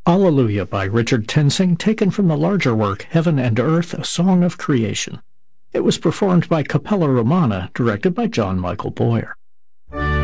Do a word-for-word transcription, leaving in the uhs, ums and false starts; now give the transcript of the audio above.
Alleluia by Richard Tensing, taken from the larger work Heaven and Earth, A Song of Creation. It was performed by Capella Romana, directed by John Michael Boyer.